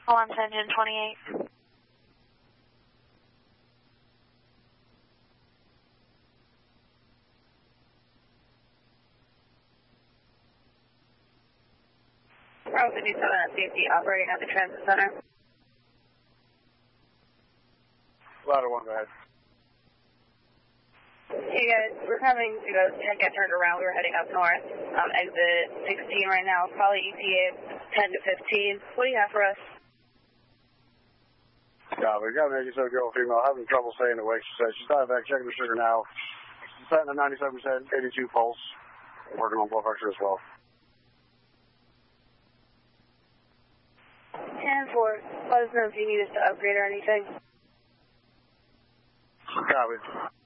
Alarms engine 28. Bravo 57 at safety operating at the transit center. Ladder 1, go ahead. Hey guys, we're having to get turned around. We're heading up north. Exit 16 right now. Probably ETA 10 to 15. What do you have for us? Yeah, we got an 87-year-old female having trouble staying awake. She says she's diabetic, checking the sugar now. She's setting a 97%, 82 pulse. Working on blood pressure as well. 10-4. Let us know if you need us to upgrade or anything. Copy.